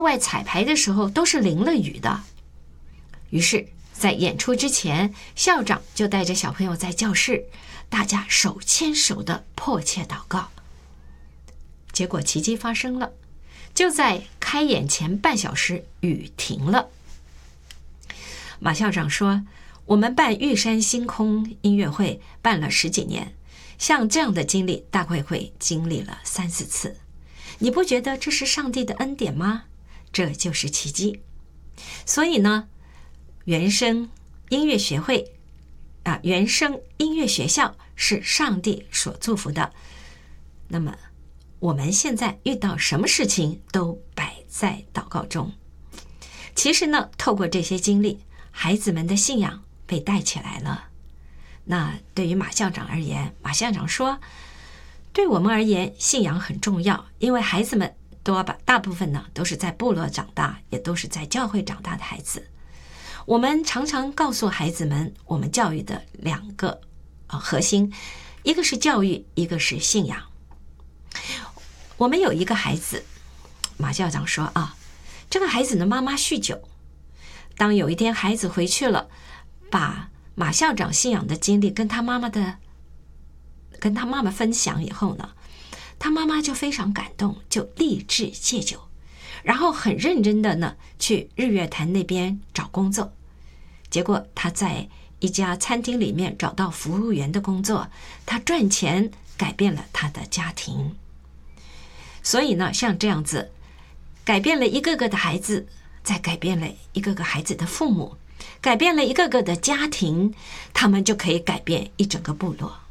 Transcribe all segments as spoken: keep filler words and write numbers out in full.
外彩排的时候都是淋了雨的。于是在演出之前，校长就带着小朋友在教室，大家手牵手的迫切祷告。结果奇迹发生了，就在开演前半小时，雨停了。马校长说，我们办玉山星空音乐会办了十几年，像这样的经历大概会经历了三四次。你不觉得这是上帝的恩典吗？这就是奇迹。所以呢，原声音乐学会啊，原声音乐学校是上帝所祝福的。那么我们现在遇到什么事情都摆在祷告中。其实呢，透过这些经历，孩子们的信仰被带起来了。那对于马校长而言，马校长说，对我们而言信仰很重要，因为孩子们多吧大部分呢都是在部落长大，也都是在教会长大的孩子。我们常常告诉孩子们，我们教育的两个、呃、核心，一个是教育，一个是信仰。我们有一个孩子，马校长说啊，这个孩子的妈妈酗酒。当有一天孩子回去了，把马校长信仰的经历跟他妈妈的跟他妈妈分享以后呢，他妈妈就非常感动，就立志戒酒，然后很认真的呢去日月潭那边找工作。结果他在一家餐厅里面找到服务员的工作，他赚钱，改变了他的家庭。所以呢，像这样子改变了一个个的孩子，再改变了一个个孩子的父母，改变了一个个的家庭，他们就可以改变一整个部落。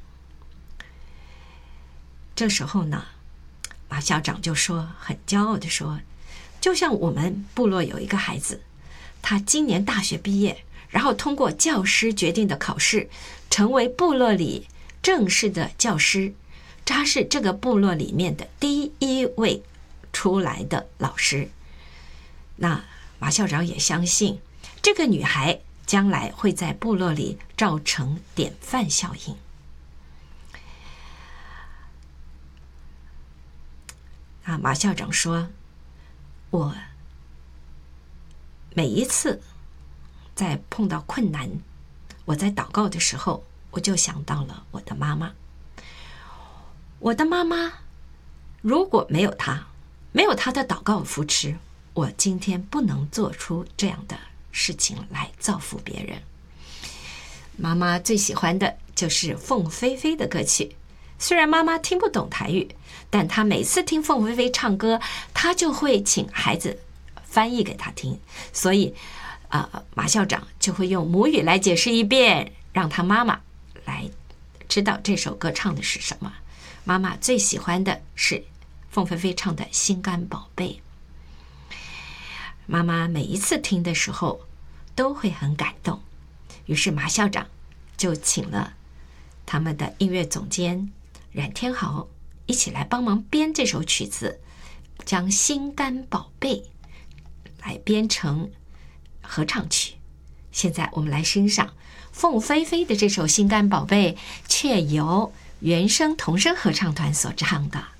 这时候呢，马校长就说，很骄傲的说，就像我们部落有一个孩子，他今年大学毕业，然后通过教师决定的考试，成为部落里正式的教师，他是这个部落里面的第一位出来的老师。那马校长也相信，这个女孩将来会在部落里造成典范效应。啊，马校长说，我每一次在碰到困难，我在祷告的时候，我就想到了我的妈妈。我的妈妈如果没有她，没有她的祷告扶持，我今天不能做出这样的事情来造福别人。妈妈最喜欢的就是凤飞飞的歌曲，虽然妈妈听不懂台语，但她每次听凤飞飞唱歌，她就会请孩子翻译给她听，所以呃，马校长就会用母语来解释一遍，让她妈妈来知道这首歌唱的是什么。妈妈最喜欢的是凤飞飞唱的《心肝宝贝》。妈妈每一次听的时候都会很感动，于是马校长就请了他们的音乐总监冉天豪一起来帮忙编这首曲子，将《心肝宝贝》来编成合唱曲。现在我们来欣赏凤飞飞的这首《心肝宝贝》，却由原声童声合唱团所唱的。